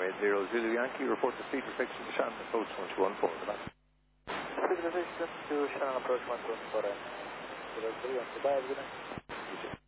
0 Zulu Yankee, report the speed restriction to Shannon approach 1214. Speed restriction to Shannon approach 1214. 0 Zulu Yankee, bye, good night.